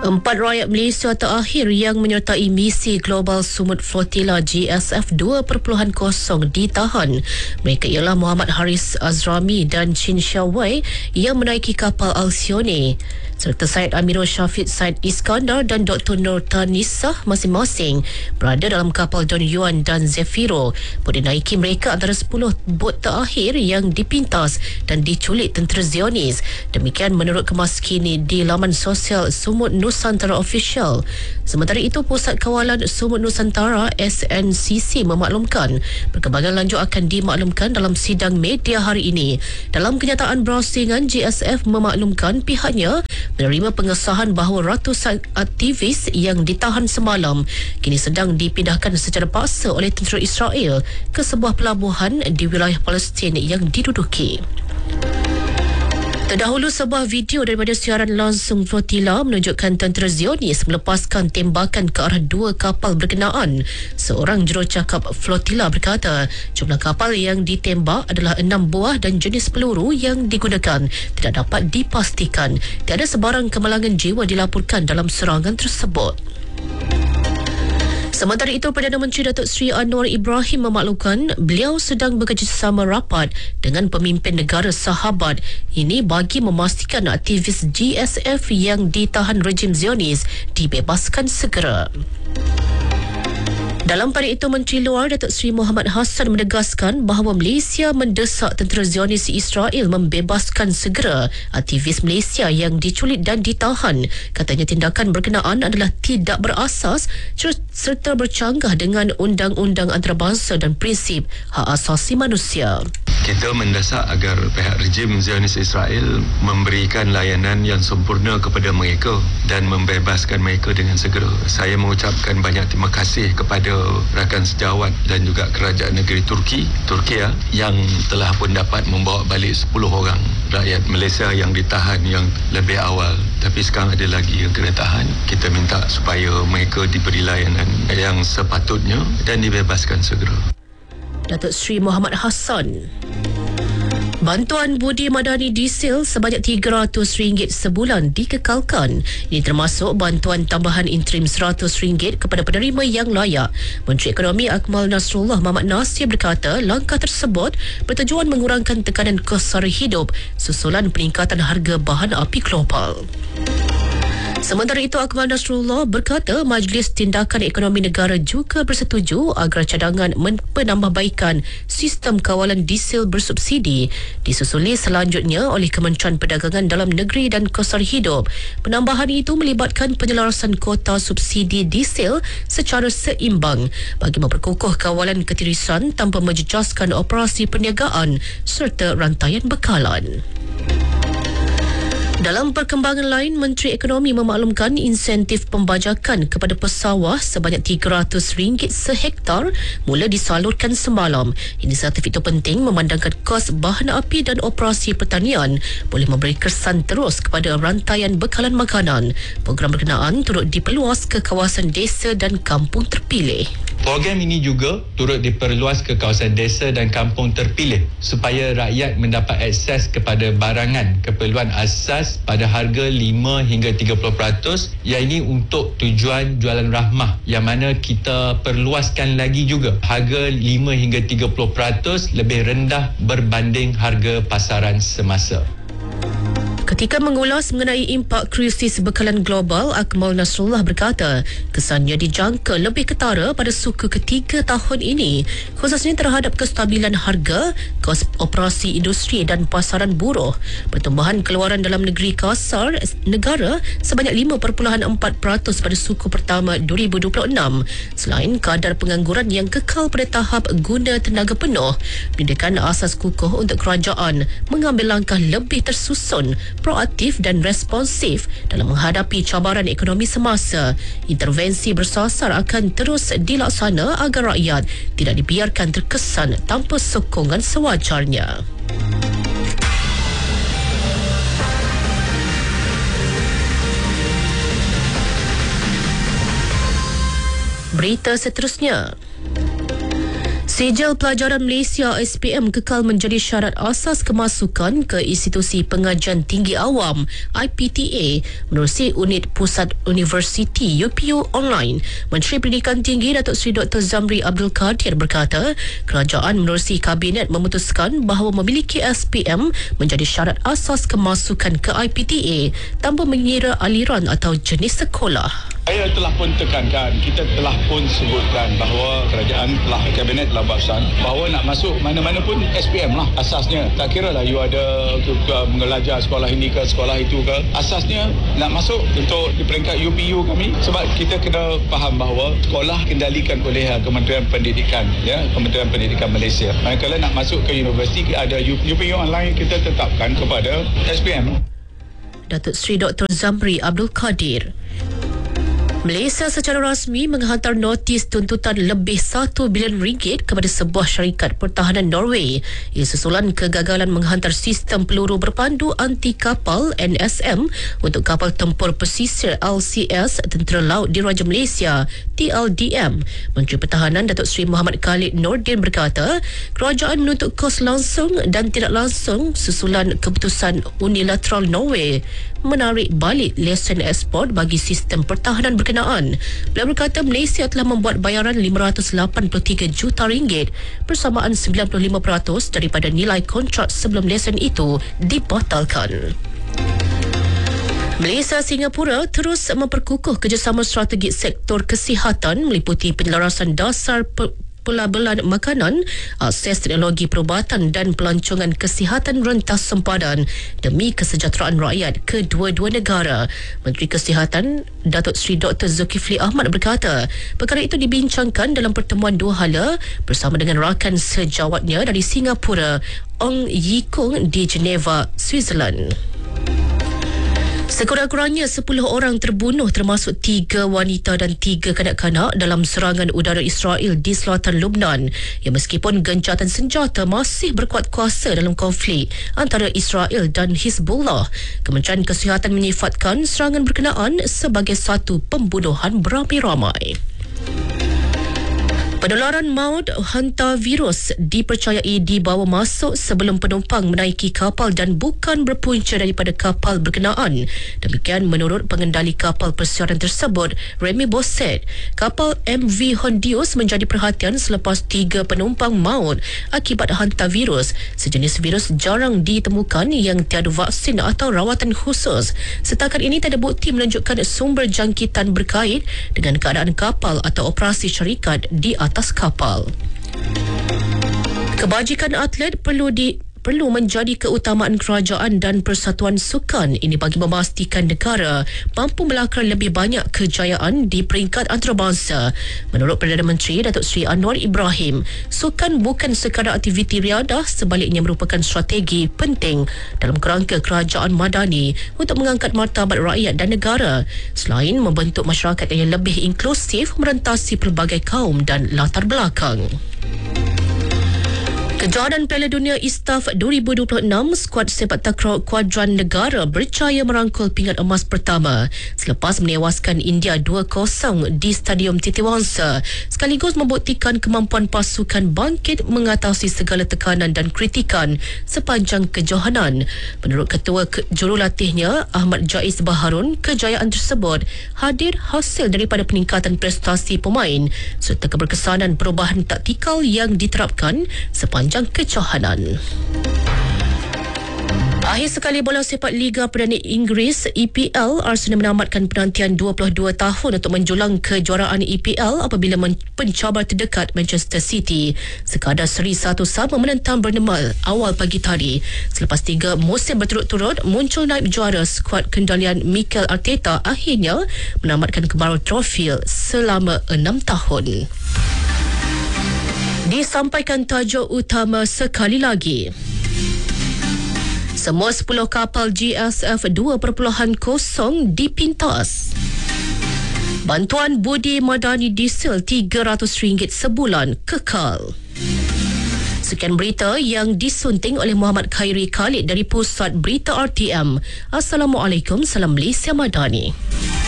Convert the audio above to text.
Empat rakyat Malaysia terakhir yang menyertai misi Global Sumut Flotilla GSF 2.0 ditahan. Mereka ialah Muhammad Haris Azrami dan Chin Xiaowei yang menaiki kapal Alcyone, serta Syed Amirul Syafiq Syed Iskandar dan Dr. Nur Tanisah masing-masing berada dalam kapal Don Yuan dan Zefiro. Bot dinaiki mereka antara 10 bot terakhir yang dipintas dan diculik tentera Zionis. Demikian menurut kemas kini di laman sosial Sumut Nusantara Official. Sementara itu, Pusat Kawalan Sumut Nusantara SNCC memaklumkan perkembangan lanjut akan dimaklumkan dalam sidang media hari ini. Dalam kenyataan browsingan, GSF memaklumkan pihaknya menerima pengesahan bahawa ratusan aktivis yang ditahan semalam kini sedang dipindahkan secara paksa oleh tentera Israel ke sebuah pelabuhan di wilayah Palestin yang diduduki. Terdahulu, sebuah video daripada siaran langsung flotilla menunjukkan tentera Zionis melepaskan tembakan ke arah dua kapal berkenaan. Seorang jurucakap flotilla berkata jumlah kapal yang ditembak adalah 6 buah dan jenis peluru yang digunakan tidak dapat dipastikan. Tiada sebarang kemalangan jiwa dilaporkan dalam serangan tersebut. Sementara itu, Perdana Menteri Datuk Seri Anwar Ibrahim memaklumkan beliau sedang bekerjasama rapat dengan pemimpin negara sahabat ini bagi memastikan aktivis GSF yang ditahan rejim Zionis dibebaskan segera. Dalam pada itu, Menteri Luar Datuk Seri Muhammad Hassan menegaskan bahawa Malaysia mendesak tentera Zionis Israel membebaskan segera aktivis Malaysia yang diculik dan ditahan. Katanya tindakan berkenaan adalah tidak berasas serta bercanggah dengan undang-undang antarabangsa dan prinsip hak asasi manusia. Kita mendesak agar pihak rejim Zionis Israel memberikan layanan yang sempurna kepada mereka dan membebaskan mereka dengan segera. Saya mengucapkan banyak terima kasih kepada rakan sejawat dan juga kerajaan negeri Turki yang telah pun dapat membawa balik 10 orang rakyat Malaysia yang ditahan yang lebih awal. Tapi sekarang ada lagi yang kena tahan. Kita minta supaya mereka diberi layanan yang sepatutnya dan dibebaskan segera. Datuk Seri Muhammad Hassan. Bantuan budi madani diesel sebanyak RM300 sebulan dikekalkan. Ini termasuk bantuan tambahan interim RM100 kepada penerima yang layak. Menteri Ekonomi Akmal Nasrullah Mahmad Nasir berkata langkah tersebut bertujuan mengurangkan tekanan kos sara hidup susulan peningkatan harga bahan api global. Sementara itu, Akmal Nasrullah berkata Majlis Tindakan Ekonomi Negara juga bersetuju agar cadangan penambahbaikan sistem kawalan diesel bersubsidi disusuli selanjutnya oleh Kementerian Perdagangan Dalam Negeri dan Kos Sara Hidup. Penambahan itu melibatkan penyelarasan kota subsidi diesel secara seimbang bagi memperkukuh kawalan ketirisan tanpa menjejaskan operasi perniagaan serta rantaian bekalan. Dalam perkembangan lain, Menteri Ekonomi memaklumkan insentif pembajakan kepada pesawah sebanyak RM300 sehektar mula disalurkan semalam. Inisiatif itu penting memandangkan kos bahan api dan operasi pertanian boleh memberi kesan terus kepada rantaian bekalan makanan. Program berkenaan turut diperluas ke kawasan desa dan kampung terpilih. Program ini juga turut diperluas ke kawasan desa dan kampung terpilih supaya rakyat mendapat akses kepada barangan keperluan asas pada harga 5 hingga 30%, yang ini untuk tujuan jualan rahmah, yang mana kita perluaskan lagi juga harga 5 hingga 30% lebih rendah berbanding harga pasaran semasa. Ketika mengulas mengenai impak krisis bekalan global, Akmal Nasrullah berkata kesannya dijangka lebih ketara pada suku ketiga tahun ini, khususnya terhadap kestabilan harga, kos operasi industri dan pasaran buruh. Pertumbuhan keluaran dalam negeri kasar negara sebanyak 5.4% pada suku pertama 2026. Selain kadar pengangguran yang kekal pada tahap guna tenaga penuh, menjadikan asas kukuh untuk kerajaan mengambil langkah lebih tersusun, proaktif dan responsif dalam menghadapi cabaran ekonomi semasa. Intervensi bersasar akan terus dilaksana agar rakyat tidak dibiarkan terkesan tanpa sokongan sewajarnya. Berita seterusnya. Sijil Pelajaran Malaysia SPM kekal menjadi syarat asas kemasukan ke Institusi Pengajian Tinggi Awam IPTA menerusi Unit Pusat Universiti UPU Online. Menteri Pendidikan Tinggi Datuk Seri Dr. Zamri Abdul Kadir berkata, kerajaan menerusi Kabinet memutuskan bahawa memiliki SPM menjadi syarat asas kemasukan ke IPTA tanpa mengira aliran atau jenis sekolah. Saya telah pun tekankan, kita telah pun sebutkan bahawa kerajaan telah, Kabinet telah bahsan bahawa nak masuk mana-mana pun SPM lah asasnya. Tak kira lah you ada mengajar sekolah ini ke sekolah itu ke. Asasnya nak masuk untuk di peringkat UPU kami, sebab kita kena faham bahawa sekolah kendalikan oleh Kementerian Pendidikan, ya, Kementerian Pendidikan Malaysia. Kalau nak masuk ke universiti ada UPU online, kita tetapkan kepada SPM. Datuk Seri Dr. Zamri Abdul Kadir. Malaysia secara rasmi menghantar notis tuntutan lebih 1 bilion ringgit kepada sebuah syarikat pertahanan Norway. Ia susulan kegagalan menghantar sistem peluru berpandu anti kapal NSM untuk kapal tempur pesisir LCS Tentera Laut Diraja Malaysia TLDM. Menteri Pertahanan Datuk Seri Muhammad Khalid Nordin berkata, kerajaan menuntut kos langsung dan tidak langsung susulan keputusan unilateral Norway menarik balik lesen ekspor bagi sistem pertahanan berkenaan. Beliau berkata Malaysia telah membuat bayaran 583 juta ringgit bersamaan 95% daripada nilai kontrak sebelum lesen itu dibatalkan. Malaysia Singapura terus memperkukuh kerjasama strategik sektor kesihatan meliputi penyelarasan dasar pelabelan makanan, akses teknologi perubatan dan pelancongan kesihatan rentas sempadan demi kesejahteraan rakyat kedua-dua negara. Menteri Kesihatan Datuk Seri Dr. Zulkifli Ahmad berkata, perkara itu dibincangkan dalam pertemuan dua hala bersama dengan rakan sejawatnya dari Singapura, Ong Yi Kung di Geneva, Switzerland. Sekurang-kurangnya 10 orang terbunuh termasuk 3 wanita dan 3 kanak-kanak dalam serangan udara Israel di selatan Lebanon. Ya, meskipun gencatan senjata masih berkuat kuasa dalam konflik antara Israel dan Hizbullah, Kementerian Kesihatan menyifatkan serangan berkenaan sebagai satu pembunuhan beramai-ramai. Penularan maut hantavirus dipercayai dibawa masuk sebelum penumpang menaiki kapal dan bukan berpunca daripada kapal berkenaan. Demikian menurut pengendali kapal persiaran tersebut, Remy Bosset. Kapal MV Hondius menjadi perhatian selepas 3 penumpang maut akibat hantavirus, sejenis virus jarang ditemukan yang tiada vaksin atau rawatan khusus. Setakat ini tak ada bukti menunjukkan sumber jangkitan berkait dengan keadaan kapal atau operasi syarikat di atas kapal. Kebajikan atlet perlu menjadi keutamaan kerajaan dan persatuan sukan. Ini bagi memastikan negara mampu melakar lebih banyak kejayaan di peringkat antarabangsa. Menurut Perdana Menteri Datuk Seri Anwar Ibrahim, sukan bukan sekadar aktiviti riadah, sebaliknya merupakan strategi penting dalam kerangka kerajaan madani untuk mengangkat martabat rakyat dan negara, selain membentuk masyarakat yang lebih inklusif merentasi pelbagai kaum dan latar belakang. Kejohanan Piala Dunia ISTAF 2026, skuad sepak takraw kuadran negara berjaya merangkul pingat emas pertama selepas menewaskan India 2-0 di Stadium Titiwangsa, sekaligus membuktikan kemampuan pasukan bangkit mengatasi segala tekanan dan kritikan sepanjang kejohanan. Menurut Ketua Jurulatihnya Ahmad Jaiz Baharun, kejayaan tersebut hadir hasil daripada peningkatan prestasi pemain serta keberkesanan perubahan taktikal yang diterapkan sepanjang kejohanan. Akhir sekali bola sepak Liga Perdana Inggeris EPL, Arsenal menamatkan penantian 22 tahun untuk menjulang kejuaraan EPL apabila pencabar terdekat Manchester City sekadar seri 1-1 menentang Bournemouth awal pagi tadi. Selepas 3 musim berturut-turut muncul naib juara, skuad kendalian Mikel Arteta akhirnya menamatkan kebaru trofi selama 6 tahun. Disampaikan tajuk utama sekali lagi. Semua 10 kapal GSF 2.0 dipintas. Bantuan budi madani diesel RM300 sebulan kekal. Sekian berita yang disunting oleh Muhammad Khairi Khalid dari Pusat Berita RTM. Assalamualaikum, salam Malaysia Madani.